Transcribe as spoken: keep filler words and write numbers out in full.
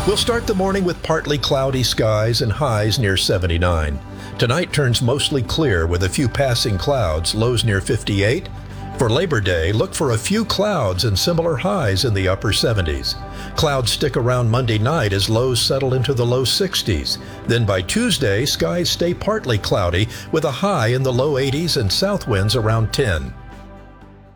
We'll start the morning with partly cloudy skies and highs near seventy-nine. Tonight turns mostly clear with a few passing clouds, lows near fifty-eight. For Labor Day, look for a few clouds and similar highs in the upper seventies. Clouds stick around Monday night as lows settle into the low sixties. Then by Tuesday, skies stay partly cloudy with a high in the low eighties and south winds around ten.